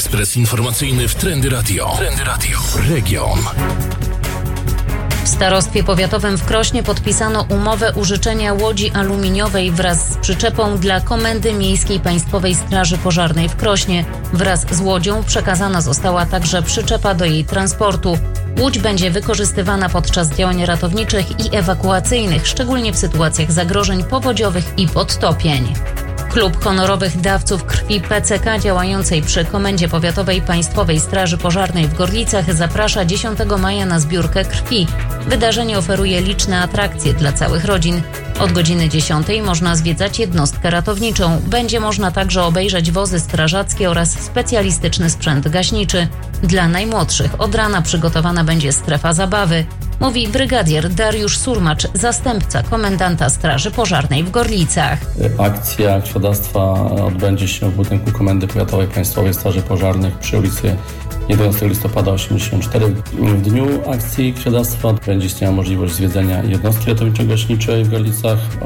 Ekspres informacyjny w Trendy Radio. Trendy Radio. Region. W Starostwie Powiatowym w Krośnie podpisano umowę użyczenia łodzi aluminiowej wraz z przyczepą dla Komendy Miejskiej Państwowej Straży Pożarnej w Krośnie. Wraz z łodzią przekazana została także przyczepa do jej transportu. Łódź będzie wykorzystywana podczas działań ratowniczych i ewakuacyjnych, szczególnie w sytuacjach zagrożeń powodziowych i podtopień. Klub honorowych dawców krwi PCK działającej przy Komendzie Powiatowej Państwowej Straży Pożarnej w Gorlicach zaprasza 10 maja na zbiórkę krwi. Wydarzenie oferuje liczne atrakcje dla całych rodzin. Od godziny 10 można zwiedzać jednostkę ratowniczą. Będzie można także obejrzeć wozy strażackie oraz specjalistyczny sprzęt gaśniczy. Dla najmłodszych od rana przygotowana będzie strefa zabawy, mówi brygadier Dariusz Surmacz, zastępca komendanta Straży Pożarnej w Gorlicach. Akcja krwiodawstwa odbędzie się w budynku Komendy Powiatowej Państwowej Straży Pożarnej przy ulicy 11 listopada 84. W dniu akcji krwiodawstwa będzie istniała możliwość zwiedzenia jednostki ratowniczo-gaśniczej w Gorlicach